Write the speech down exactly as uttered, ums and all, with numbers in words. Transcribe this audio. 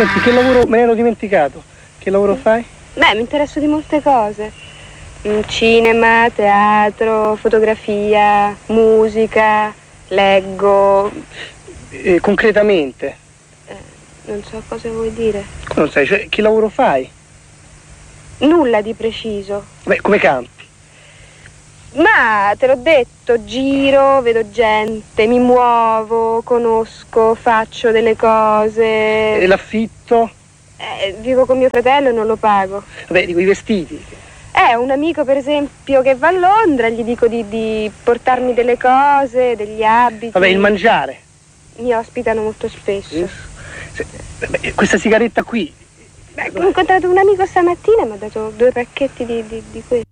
Senti, che lavoro, me ne ero dimenticato, che lavoro fai? Beh, mi interesso di molte cose. Cinema, teatro, fotografia, musica, leggo. Eh, concretamente? Eh, non so cosa vuoi dire. Non sai, cioè, che lavoro fai? Nulla di preciso. Beh, come campi? Ma te l'ho detto, giro, vedo gente, mi muovo, conosco, faccio delle cose. E l'affitto? Eh, vivo con mio fratello e non lo pago. Vabbè, dico i vestiti. Eh, un amico per esempio che va a Londra, gli dico di, di portarmi delle cose, degli abiti. Vabbè, il mangiare. Mi ospitano molto spesso. Yes. Se, beh, questa sigaretta qui. Beh, ho incontrato un amico stamattina e mi ha dato due pacchetti di, di, di questo.